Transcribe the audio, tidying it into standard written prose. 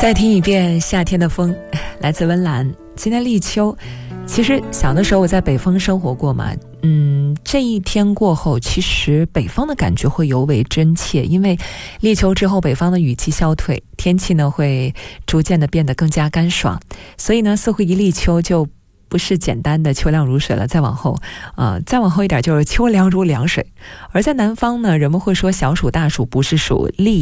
再听一遍夏天的风，来自温岚。今天立秋，其实小的时候我在北方生活过嘛，这一天过后，其实北方的感觉会尤为真切，因为立秋之后北方的雨季消退，天气呢会逐渐的变得更加干爽，所以呢似乎一立秋就不是简单的秋凉如水了，再往后一点就是秋凉如凉水。而在南方呢，人们会说小暑大暑不是暑，立